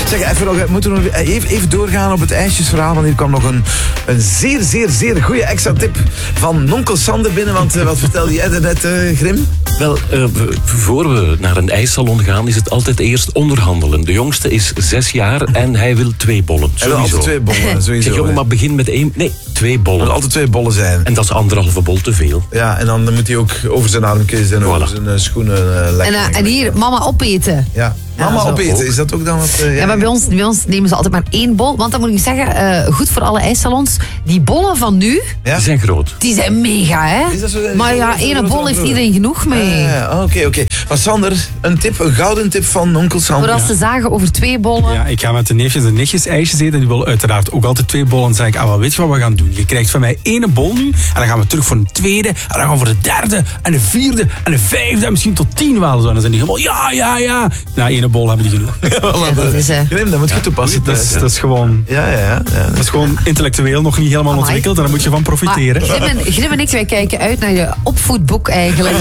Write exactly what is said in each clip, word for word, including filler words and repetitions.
Zeg, even, nog, moeten we nog even, even doorgaan op het ijsjesverhaal, want hier kwam nog een, een zeer, zeer, zeer goede extra tip van nonkel Sander binnen, want uh, wat vertelde jij net, uh, Grim? Wel, uh, voor we naar een ijssalon gaan, is het altijd eerst onderhandelen. De jongste is zes jaar en hij wil twee bollen. Hij wil altijd twee bollen, sowieso. Zeg, jongen, maar begin met één... Nee, twee bollen. Er moeten altijd twee bollen zijn. En dat is anderhalve bol te veel. Ja, en dan moet hij ook over zijn armpjes en voilà. over zijn uh, schoenen uh, lekker. En, uh, en hier, mama opeten. Ja. Mama ja, opeten, is dat ook dan wat... Uh, ja, ja, maar bij ons, bij ons nemen ze altijd maar één bol. Want dan moet ik zeggen, uh, goed voor alle ijssalons, die bollen van nu... Ja? Die zijn groot. Die zijn mega, hè? Is dat zo, maar ja, één bol heeft iedereen genoeg mee. Oké, uh, oké. Okay, okay. Maar Sander, een tip, een gouden tip van onkel Sander. Voor als ze zagen over twee bollen. Ja, ik ga met de neefjes en nichtjes ijsjes eten. Die willen uiteraard ook altijd twee bollen. Dan zeg ik, ah, wel, weet je wat we gaan doen? Je krijgt van mij één bol nu. En dan gaan we terug voor een tweede. En dan gaan we voor de derde. En de vierde. En de vijfde. En misschien tot tien wel. En dan zijn die helemaal, ja, ja, ja. Na één bol hebben die genoeg. Ja, dat is, uh... Grim, dat moet je toepassen. Dat is, dat is gewoon... Ja, ja, ja. Dat is gewoon intellectueel nog niet helemaal Amai. ontwikkeld. En daar moet je van profiteren. Grim en, Grim en ik, wij kijken uit naar je opvoedboek eigenlijk.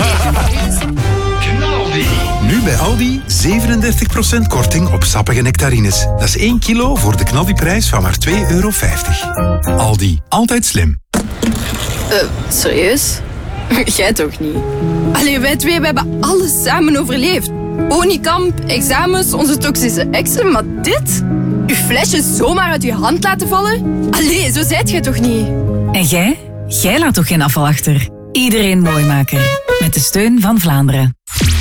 Nu bij Aldi zevenendertig procent korting op sappige nectarines. Dat is één kilo voor de knaldiprijs van maar twee euro vijftig. Aldi, altijd slim. Uh, serieus? Jij toch niet? Allee, wij twee we hebben alles samen overleefd. Honeykamp, examens, onze toxische exen, maar dit? Uw flesje zomaar uit uw hand laten vallen? Allee, zo zijt jij toch niet? En jij? Jij laat toch geen afval achter? Iedereen mooi maken. Met de steun van Vlaanderen.